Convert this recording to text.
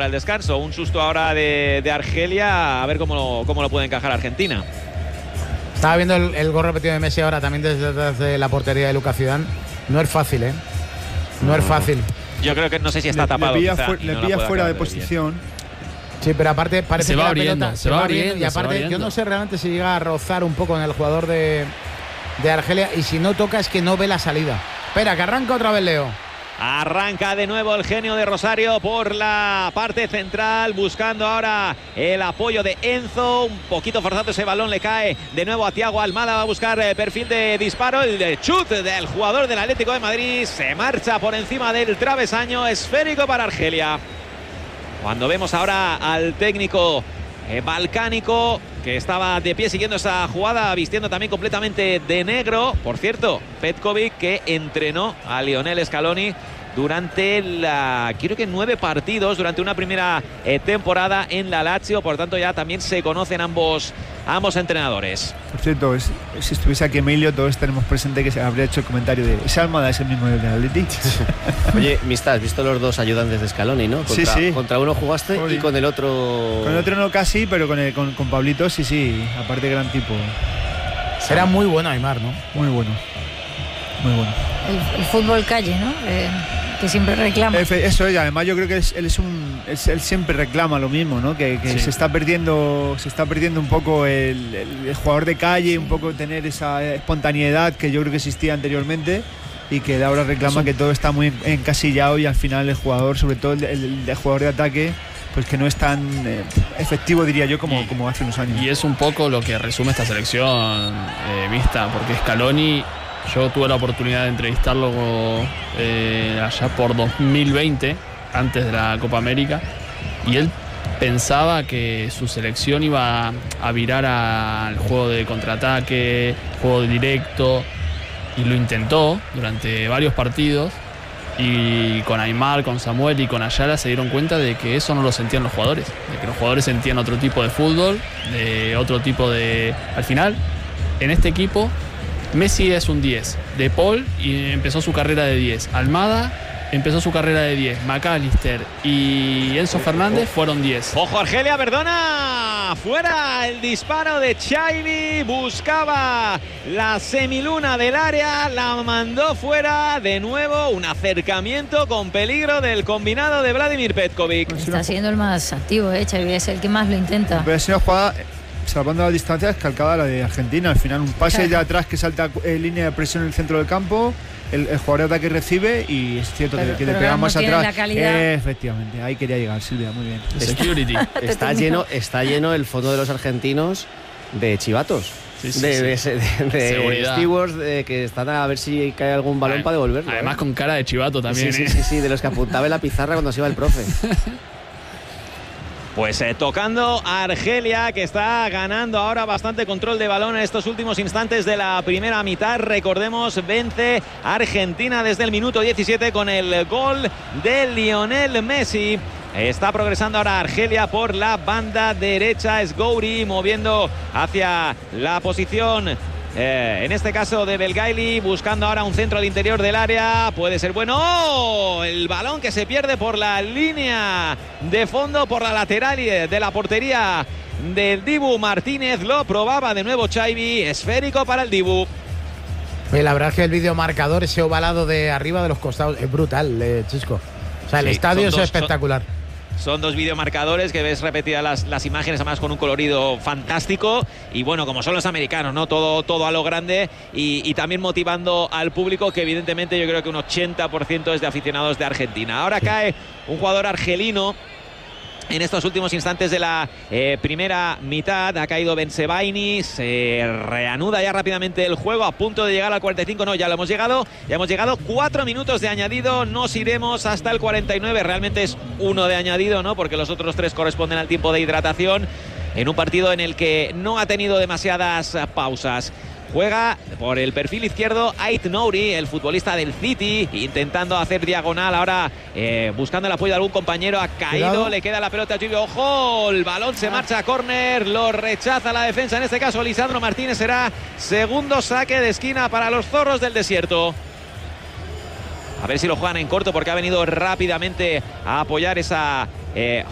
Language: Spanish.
para el descanso. Un susto ahora de Argelia, a ver cómo lo puede encajar Argentina. Estaba viendo el gol repetido de Messi ahora también desde la portería de Lucas Zidane. No es fácil, No es fácil. Yo creo que no sé si está tapado. Le pilla fuera de posición. Sí, pero aparte parece que la pelota se va abriendo. Y aparte yo no sé realmente si llega a rozar un poco en el jugador de Argelia, y si no toca es que no ve la salida. Espera, que arranca otra vez Leo. Arranca de nuevo el genio de Rosario por la parte central, buscando ahora el apoyo de Enzo. Un poquito forzado ese balón, le cae de nuevo a Thiago Almada. Va a buscar perfil de disparo. El de chut del jugador del Atlético de Madrid se marcha por encima del travesaño. Esférico para Argelia. Cuando vemos ahora al técnico balcánico, que estaba de pie siguiendo esa jugada, vistiendo también completamente de negro. Por cierto, Petkovic, que entrenó a Lionel Scaloni durante creo que 9 partidos durante una primera temporada en la Lazio. Por tanto, ya también se conocen ambos entrenadores. Por cierto, si estuviese aquí Emilio, todos tenemos presente que se habría hecho el comentario de esa Almada es el mismo del Atleti. Oye, has visto los dos ayudantes de Scaloni, ¿no? Sí. Contra uno jugaste y con el otro... Con el otro no casi, pero con Pablito sí. Aparte, gran tipo. Será muy bueno Aimar, ¿no? Muy bueno. El fútbol calle, ¿no? Que siempre reclama. Eso es, además yo creo que él siempre reclama lo mismo, ¿no? Que sí. se está perdiendo un poco el jugador de calle, un poco tener esa espontaneidad que yo creo que existía anteriormente, y que ahora reclama que todo está muy encasillado, y al final el jugador, sobre todo el jugador de ataque, pues que no es tan efectivo, diría yo, como hace unos años. Y es un poco lo que resume esta selección, porque Scaloni, yo tuve la oportunidad de entrevistarlo allá por 2020, antes de la Copa América, y él pensaba que su selección iba a virar al juego de contraataque, juego directo, y lo intentó durante varios partidos, y con Aimar, con Samuel y con Ayala se dieron cuenta de que eso no lo sentían los jugadores, de que los jugadores sentían otro tipo de fútbol, de otro tipo de... Al final, en este equipo, Messi es un 10, De Paul y empezó su carrera de 10, Almada empezó su carrera de 10, McAllister y Enzo Fernández fueron 10. Ojo, Argelia, perdona, fuera el disparo de Xavi, buscaba la semiluna del área, la mandó fuera. De nuevo un acercamiento con peligro del combinado de Vladimir Petkovic. Está siendo el más activo, Xavi, es el que más lo intenta. Pero es una jugada, salvando la distancia, es calcada la de Argentina. Al final un pase de atrás que salta línea de presión en el centro del campo, el jugador de ataque recibe, y es cierto que le pega más atrás. Efectivamente, ahí quería llegar, Silvia, muy bien. Security. Está lleno el fondo de los argentinos de chivatos. De stewards que están a ver si cae algún balón para devolverlo. Además con cara de chivato también. Sí, de los que apuntaba en la pizarra cuando se iba el profe. Pues tocando a Argelia, que está ganando ahora bastante control de balón en estos últimos instantes de la primera mitad. Recordemos, vence Argentina desde el minuto 17 con el gol de Lionel Messi. Está progresando ahora Argelia por la banda derecha. Es Gouiri moviendo hacia la posición, en este caso de Belgaili, buscando ahora un centro al interior del área. Puede ser bueno. ¡Oh! El balón que se pierde por la línea de fondo, por la lateral de la portería del Dibu Martínez. Lo probaba de nuevo Xavi. Esférico para el Dibu. La verdad es que el videomarcador, ese ovalado de arriba de los costados, es brutal, Chisco. O sea, el estadio es espectacular. Son dos videomarcadores que ves repetidas las imágenes, además con un colorido fantástico. Y bueno, como son los americanos, ¿no? Todo a lo grande, y también motivando al público, que evidentemente yo creo que un 80% es de aficionados de Argentina. Ahora cae un jugador argelino en estos últimos instantes de la primera mitad. Ha caído Bensebaini. Se reanuda ya rápidamente el juego, a punto de llegar al 45. No, ya hemos llegado 4 minutos de añadido. Nos iremos hasta el 49. Realmente es 1 de añadido, ¿no? Porque los otros 3 corresponden al tiempo de hidratación, en un partido en el que no ha tenido demasiadas pausas. Juega por el perfil izquierdo Ait Nouri, el futbolista del City, intentando hacer diagonal ahora, buscando el apoyo de algún compañero. Ha caído, cuidado. Le queda la pelota a Chivio. ¡Ojo! El balón se marcha a córner, lo rechaza la defensa. En este caso, Lisandro Martínez. Será segundo saque de esquina para los zorros del desierto. A ver si lo juegan en corto, porque ha venido rápidamente a apoyar esa